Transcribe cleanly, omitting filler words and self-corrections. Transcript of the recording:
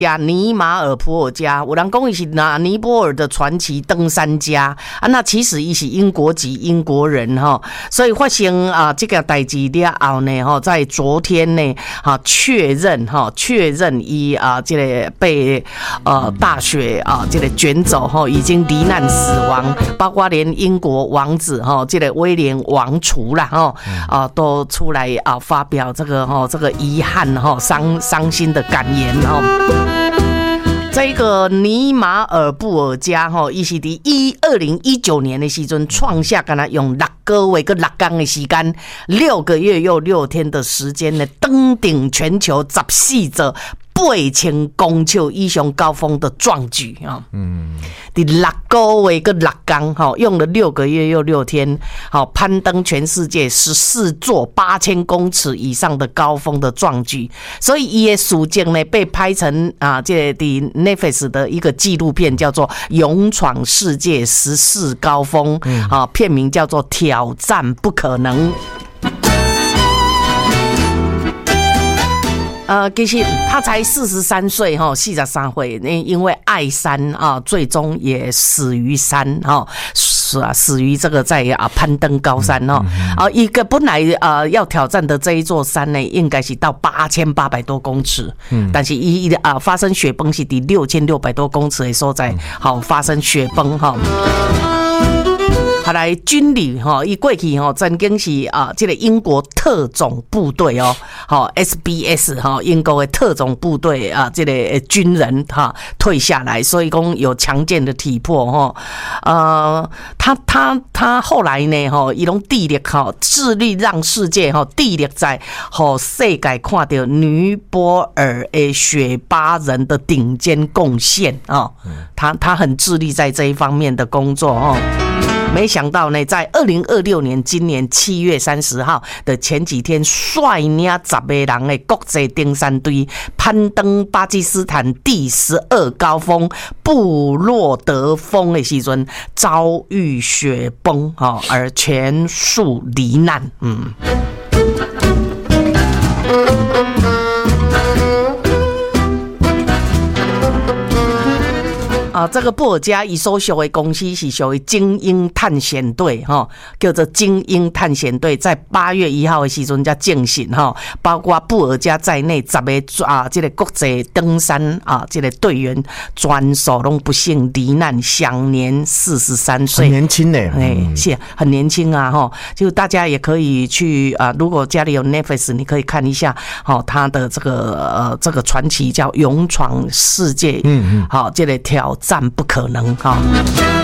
呀，尼马尔普尔加，有人讲伊是尼泊尔的传奇登山家啊，那其实伊是英国籍英国人哈，所以发生这个代志了后呢哈，在昨天呢确认伊这个被大雪这个卷走哈，已经罹难死亡，包括连英国王子哈这个威廉王储啦哈都出来发表这个遗憾哈伤心的感言哈。这个尼马尔布尔加伊是伫2019年的时阵创下，敢若用6个月跟6天的时间，6个月又6天的时间呢，登顶全球14座8000公尺以上高峰的壮举啊！第6个月跟6天用了6个月又6天，攀登全世界14座8000公尺以上的高峰的壮举，所以伊的事情呢被拍成这个 Netflix 的一个纪录片，叫做《勇闯世界14高峰》，片名叫做《挑战不可能》。其实他才43岁43岁，因为爱山最终也死于山死于这个在攀登高山一个本来要挑战的这一座山呢，应该是到8800多公尺，但是发生雪崩是第6600多公尺的所在发生雪崩后来军旅伊过去曾经是这个英国特种部队SBS 英国的特种部队这个军人退下来，所以讲有强健的体魄他后来呢伊拢致力致力让世界致力在世界看到尼泊尔的雪巴人的顶尖贡献他很致力在这一方面的工作没想到呢，在2026年今年7月30号的前几天，率领10个人的国际登山队攀登巴基斯坦第12高峰布洛德峰的时阵，遭遇雪崩而全数罹难。这个布尔加伊所属的公司是属于精英探险队叫做精英探险队，在8月1号的时阵才进行包括布尔加在内10个这个国际登山这个队员全数都不幸罹难，享年43岁， 很年轻呢， 是很年轻就大家也可以去如果家里有 Netflix， 你可以看一下他的这个传奇叫勇闯世界这个挑战不可能